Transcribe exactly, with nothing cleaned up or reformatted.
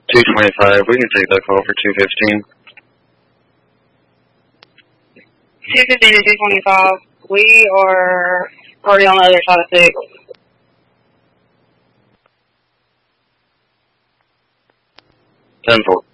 two twenty-five, we can take that call for two fifteen. two fifteen to two twenty-five. We are already on the other side of six. ten four.